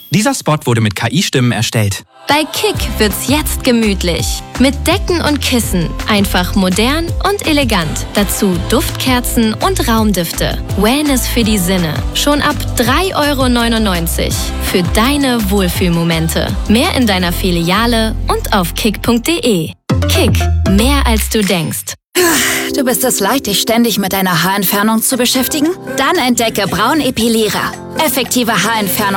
Dieser Spot wurde mit KI-Stimmen erstellt. Bei Kick wird's jetzt gemütlich. Mit Decken und Kissen. Einfach modern und elegant. Dazu Duftkerzen und Raumdüfte. Wellness für die Sinne. Schon ab 3,99 € für deine Wohlfühlmomente. Mehr in deiner Filiale und auf kick.de. Kick, mehr als du denkst. Du bist es leid, dich ständig mit deiner Haarentfernung zu beschäftigen? Dann entdecke Braun Epilierer. Effektive Haarentfernung